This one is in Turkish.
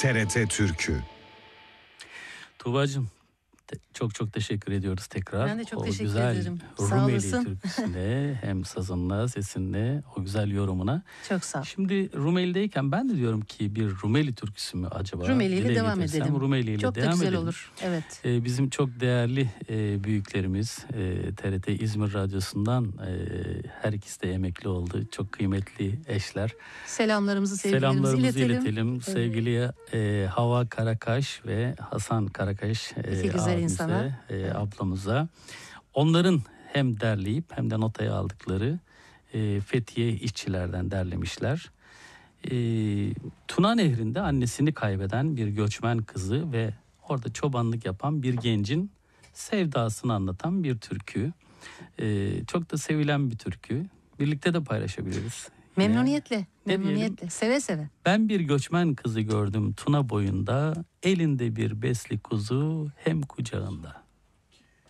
TRT Türkü. Tuğba'cığım çok çok teşekkür ediyoruz tekrar. Ben de çok o teşekkür güzel ederim. Sağ Rumeli olasın. türküsüne hem sazınla, sesinle, o güzel yorumuna. Çok sağ ol. Şimdi Rumeli'deyken ben de diyorum ki bir Rumeli türküsü mü acaba? Rumeli ile Dile devam getirsem, edelim. Rumeli ile Çok da devam güzel edelim. olur. Evet. Bizim çok değerli büyüklerimiz TRT İzmir Radyosu'ndan her ikisi de emekli oldu. Çok kıymetli eşler. Selamlarımızı, sevgilerimizi iletelim. Evet. Sevgili Hava Karakaş ve Hasan Karakaş İki güzel insana. ablamıza. Onların hem derleyip hem de notaya aldıkları Fethiye işçilerden derlemişler. Tuna Nehri'nde annesini kaybeden bir göçmen kızı ve orada çobanlık yapan bir gencin sevdasını anlatan bir türkü. Çok da sevilen bir türkü. Birlikte de paylaşabiliriz. Memnuniyetle, Ne memnuniyetle. diyelim? Seve seve. Ben bir göçmen kızı gördüm Tuna boyunda, elinde bir besli kuzu hem kucağında.